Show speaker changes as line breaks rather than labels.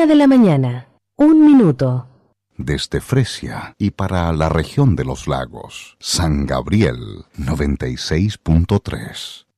1:00 1 minuto.
Desde Fresia y para la región de los lagos, San Gabriel 96.3.